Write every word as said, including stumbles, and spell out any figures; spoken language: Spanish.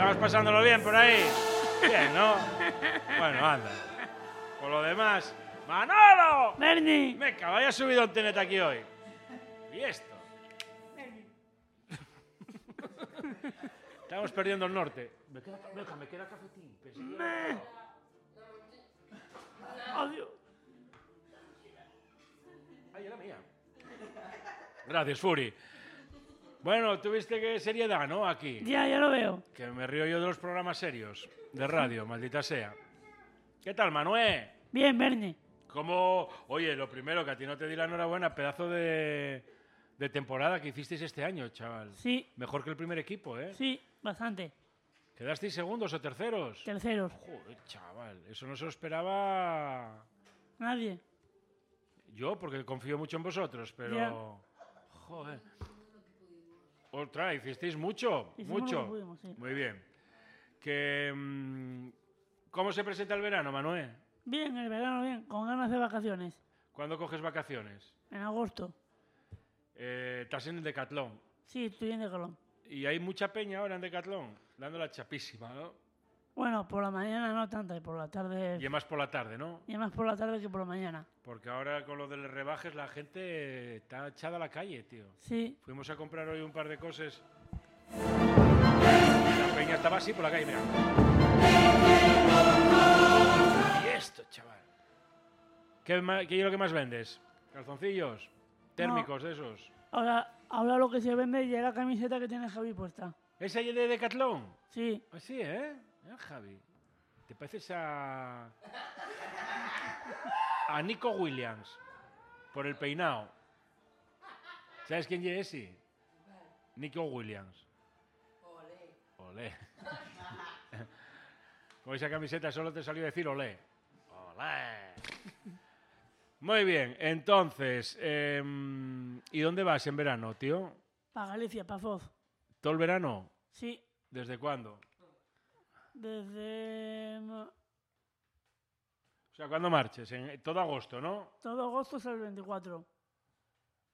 Estamos pasándolo bien por ahí. Bien, ¿no? Bueno, anda. Por lo demás... ¡Manolo! ¡Berni! Meca, vaya subido un tenete aquí hoy. ¿Y esto? Estamos perdiendo el norte. Me queda, Meca, me queda cafetín. Pensé que era... Adiós. Ay, era mía. Gracias, Furi. Bueno, tuviste que seriedad, ¿no? Aquí. Ya, ya lo veo. Que me río yo de los programas serios de radio, maldita sea. ¿Qué tal, Manuel? Bien, Berni. ¿Cómo? Oye, lo primero, que a ti no te di la enhorabuena, pedazo de, de temporada que hicisteis este año, chaval. Sí. Mejor que el primer equipo, ¿eh? Sí, bastante. ¿Quedasteis segundos o terceros? Terceros. Joder, chaval, eso no se lo esperaba Nadie. yo, porque confío mucho en vosotros, pero... Ya. Joder. Otra, hicisteis mucho, Hicimos mucho. lo que pudimos, sí. Muy bien. Que, mm, ¿cómo se presenta el verano, Manuel? Bien, el verano bien, con ganas de vacaciones. ¿Cuándo coges vacaciones? En agosto. Eh, estás en el Decatlón. Sí, estoy en Colón. Y hay mucha peña ahora en Decatlón, dando la chapísima, ¿no? Bueno, por la mañana no tanta, y por la tarde... Y es más por la tarde, ¿no? Y más por la tarde que por la mañana. Porque ahora con lo de los rebajes la gente está echada a la calle, tío. Sí. Fuimos a comprar hoy un par de cosas. La peña estaba así por la calle, mira. Y esto, chaval. ¿Qué, ma- qué es lo que más vendes? ¿Calzoncillos? ¿Térmicos de esos? Ahora, ahora lo que se vende ya es la camiseta que tiene Javi puesta. ¿Esa es de Decathlon? Sí. Así, ¿eh? Ah, Javi. ¿Te pareces a... a Nico Williams? Por el peinado. ¿Sabes quién es ese? Nico Williams. Olé. Olé. Con esa camiseta solo te salió decir olé. Olé. Muy bien, entonces, eh, ¿y dónde vas en verano, tío? Para Galicia, para Foz. ¿Todo el verano? Sí. ¿Desde cuándo? Desde... no, O sea, ¿cuándo marches? En todo agosto, ¿no? todo agosto hasta el veinticuatro.